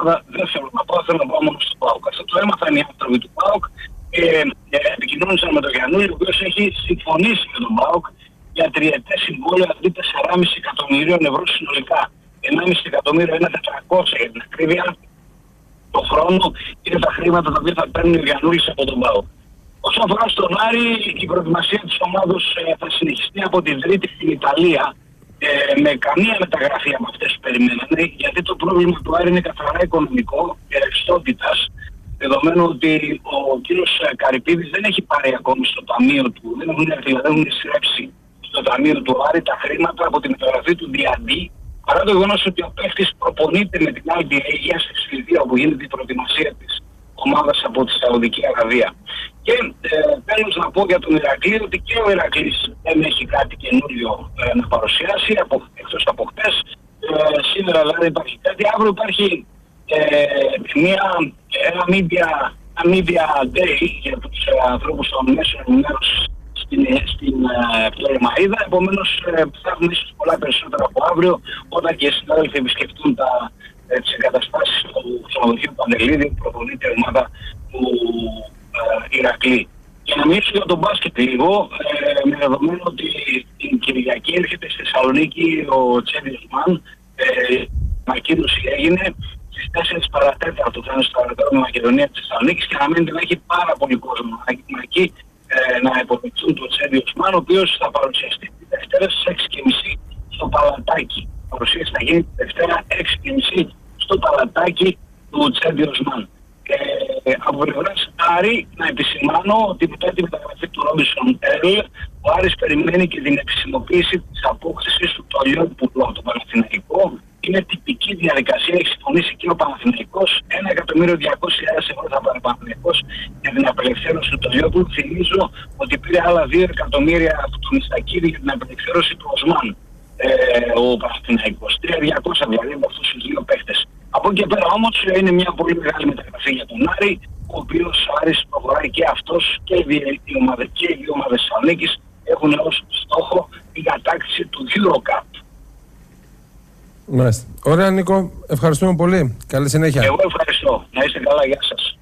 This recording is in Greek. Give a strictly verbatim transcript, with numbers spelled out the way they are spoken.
ομάδα δεν θέλω να πάω, θέλω να πάω μόνο στο ΠΑΟΚ. Αυτό το έμαθαν οι άνθρωποι του ΠΑΟΚ και ε, επικοινώνησαν με τον Γιαννούλη, ο οποίος έχει συμφωνήσει με τον ΠΑΟΚ για τριετές συμβόλαιο αντί τέσσερα κόμμα πέντε εκατομμυρίων ευρώ συνολικά. ένα κόμμα πέντε εκατομμύριο, ένα τετρακόσια για την ακρίβεια. Το χρόνο είναι τα χρήματα τα οποία θα παίρνει ο Γιαννούλης από τον ΠΑΟΚ. Όσον αφορά στον Άρη, η προετοιμασία της ομάδος ε, θα συνεχιστεί από την Τρίτη στην Ιταλία. Ε, με καμία μεταγραφή από αυτές που περιμένανε, γιατί το πρόβλημα του Άρη είναι καθαρά οικονομικό και ρευστότητας, δεδομένου ότι ο κύριος Καρυπίδης δεν έχει πάρει ακόμη στο ταμείο του, δεν έχουν, δηλαδή, δεν έχουν εισρέψει στο ταμείο του Άρη τα χρήματα από την μεταγραφή του Διαντή, παρά το γεγονός ότι ο παίκτης προπονείται με την Άι Μπι Έι για στη Σουηδία, όπου γίνεται η προετοιμασία της ομάδας από τη Σαουδική Αραβία. Και ε, τέλος να πω για τον Ηρακλή ότι και ο Ηρακλής δεν έχει κάτι καινούριο ε, να παρουσιάσει από, εκτός από χτες. Ε, σήμερα δηλαδή υπάρχει κάτι, αύριο υπάρχει ε, μια, ένα media, ένα media day για τους ε, ανθρώπους των μέσων ενημέρωσης στην, στην ε, Πλεερμαΐδα. Επομένως ε, θα έχουμε ίσως πολλά περισσότερα από αύριο, όταν και οι συνάδελφοι επισκεφτούν τα, ε, τις εγκαταστάσεις του ξενοδοχείου Παντελίδη, που προπονείται η ομάδα του ε, Ηρακλή. Για να μιλήσω για τον μπάσκετ λίγο, ε, με δεδομένο ότι την Κυριακή έρχεται στη Θεσσαλονίκη ο Τσέντιος Μαν, ε, η ανακοίνωση έγινε στις τέσσερις παρατέταρτο θα είναι στο αεροδρόμιο Μακεδονία της Θεσσαλονίκης και αναμένεται να έχει πάρα πολύ κόσμο εκεί ε, να υποδεχτούν τον Τσέντιος Μαν, ο οποίος θα παρουσιαστεί τη Δευτέρα στις έξι και μισή στο Παλατάκι. Η παρουσίαση θα γίνει τη Δευτέρα έξι και μισή στο Παλατάκι του Τσέντιος Μαν. Ε, από πλευράς Άρη να επισημάνω ότι μετά τη μεταγραφή του Ρόμπινσον Έρλ, ο Άρης περιμένει και την επισημοποίηση της απόκτησης του Τολιόπουλου από τον Παναθηναϊκό. Είναι τυπική διαδικασία, έχει συμφωνήσει και ο Παναθηναϊκός. ένα εκατομμύριο διακόσιες χιλιάδες ευρώ θα πάρει ο Παναθηναϊκός για την απελευθέρωση του Τολιόπουλου. Θυμίζω ότι πήρε άλλα δύο εκατομμύρια από τον Ιστακίδη για την απελευθέρωση του Οσμάν. Ε, ο Παναθηναϊκός. τρία χιλιάδες διακόσια δηλαδή από αυτούς τους δύο παίχτες. Από εκεί και πέρα όμως είναι μια πολύ μεγάλη μεταγραφή για τον Άρη, ο οποίος ο Άρης προχωράει και αυτός και οι ομάδες και οι δύο ομάδες Θεσσαλονίκης έχουν ως στόχο την κατάκτηση του EuroCup. Μάλιστα. Ωραία Νίκο, ευχαριστούμε πολύ. Καλή συνέχεια. Εγώ ευχαριστώ. Να είστε καλά, γεια σας.